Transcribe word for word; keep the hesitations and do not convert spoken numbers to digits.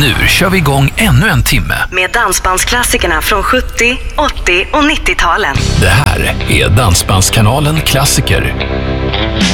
nu kör vi igång ännu en timme med dansbandsklassikerna från sjuttio, åttio och nittio-talen. Det här är Dansbandskanalen Klassiker.